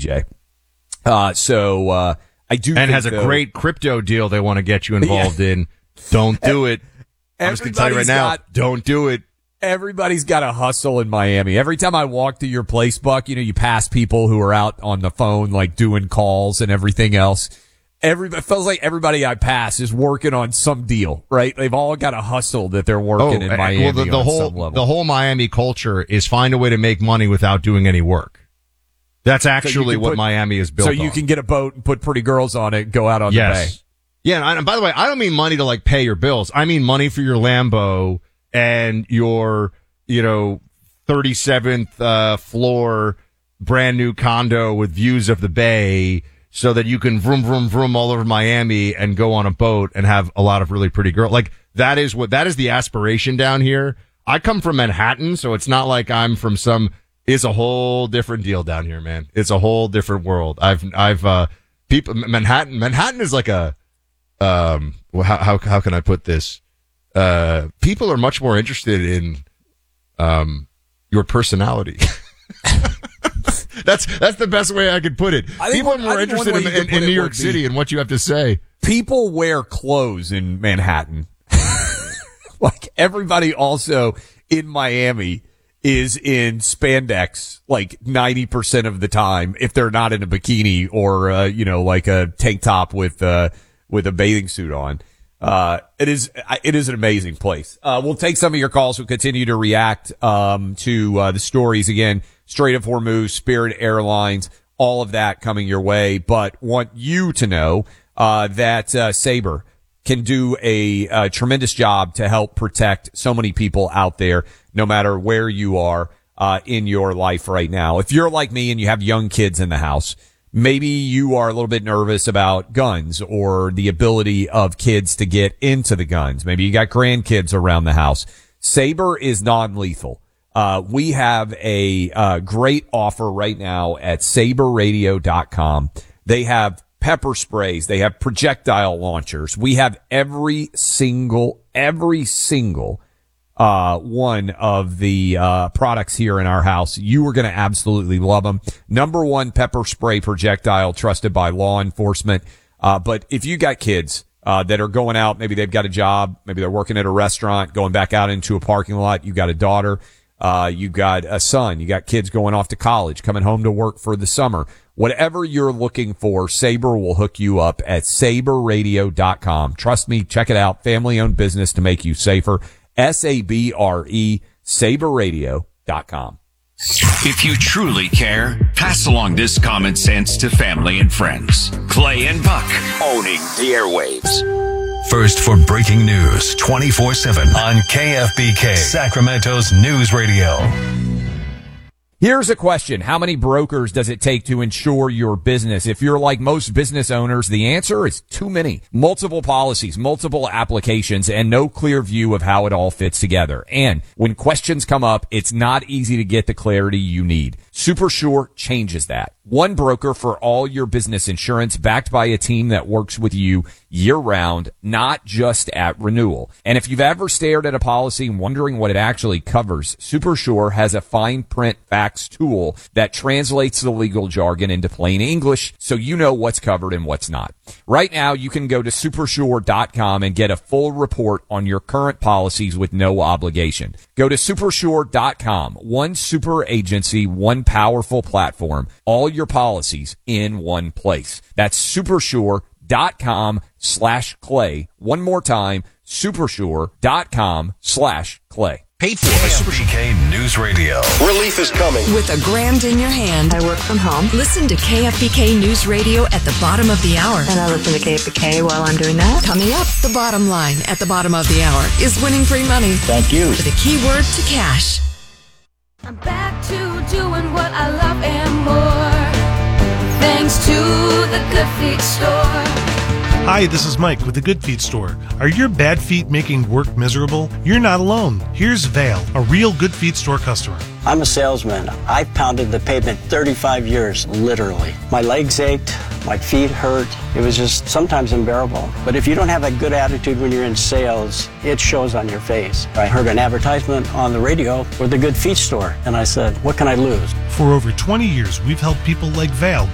DJ. I do, and has a great crypto deal they want to get you involved in. Don't do it. I'm just going to tell you right now, don't do it. Everybody's got a hustle in Miami. Every time I walk to your place, Buck, you pass people who are out on the phone, like doing calls and everything else. It feels like everybody I pass is working on some deal, right? They've all got a hustle that they're working in Miami on some level. The whole Miami culture is find a way to make money without doing any work. That's actually what Miami is built on. So you can get a boat and put pretty girls on it and go out on the bay. Yeah, and by the way, I don't mean money to like pay your bills. I mean money for your Lambo and your, 37th floor brand new condo with views of the bay so that you can vroom, vroom, vroom all over Miami and go on a boat and have a lot of really pretty girls. Like that is the aspiration down here. I come from Manhattan, so it's not like I'm from it's a whole different deal down here, man. It's a whole different world. Manhattan is like how can I put this? People are much more interested in, your personality. That's the best way I could put it. People are more interested in New York City and what you have to say. People wear clothes in Manhattan. Like everybody also in Miami is in spandex like 90% of the time if they're not in a bikini or like a tank top with a bathing suit on. It is an amazing place. We'll take some of your calls. We'll continue to react to the stories again. Strait of Hormuz, Spirit Airlines, all of that coming your way. But want you to know that Sabre can do a tremendous job to help protect so many people out there, no matter where you are in your life right now. If you're like me and you have young kids in the house, maybe you are a little bit nervous about guns or the ability of kids to get into the guns. Maybe you got grandkids around the house. Sabre is non-lethal. We have a great offer right now at sabreradio.com. They have pepper sprays. They have projectile launchers. We have every single one of the products here in our house. You are going to absolutely love them. Number one pepper spray projectile trusted by law enforcement. But if you got kids that are going out, maybe they've got a job, maybe they're working at a restaurant, going back out into a parking lot, you got a daughter, you got a son, you got kids going off to college, coming home to work for the summer. Whatever you're looking for, Sabre will hook you up at sabreradio.com. Trust me, check it out. Family-owned business to make you safer. SABRE, sabreradio.com. If you truly care, pass along this common sense to family and friends. Clay and Buck, owning the airwaves. First for breaking news 24/7 on KFBK, Sacramento's news radio. Here's a question. How many brokers does it take to insure your business? If you're like most business owners, the answer is too many. Multiple policies, multiple applications, and no clear view of how it all fits together. And when questions come up, it's not easy to get the clarity you need. SuperSure changes that. One broker for all your business insurance, backed by a team that works with you year-round, not just at renewal. And if you've ever stared at a policy and wondering what it actually covers, SuperSure has a fine print facts tool that translates the legal jargon into plain English so you know what's covered and what's not. Right now, you can go to supersure.com and get a full report on your current policies with no obligation. Go to supersure.com. One super agency, one powerful platform. All your policies in one place. That's supersure.com/Clay. One more time, supersure.com/Clay. Paid for by KFBK News Radio. Relief is coming. With a grand in your hand. I work from home. Listen to KFBK News Radio at the bottom of the hour. And I listen to KFBK while I'm doing that. Coming up, the bottom line at the bottom of the hour is winning free money. Thank you. The keyword to cash. I'm back to doing what I love and more. Thanks to the Good Feet Store. Hi, this is Mike with the Good Feet Store. Are your bad feet making work miserable? You're not alone. Here's Vale, a real Good Feet Store customer. I'm a salesman. I've pounded the pavement 35 years, literally. My legs ached, my feet hurt. It was just sometimes unbearable. But if you don't have a good attitude when you're in sales, it shows on your face. I heard an advertisement on the radio for the Good Feet Store, and I said, what can I lose? For over 20 years, we've helped people like Val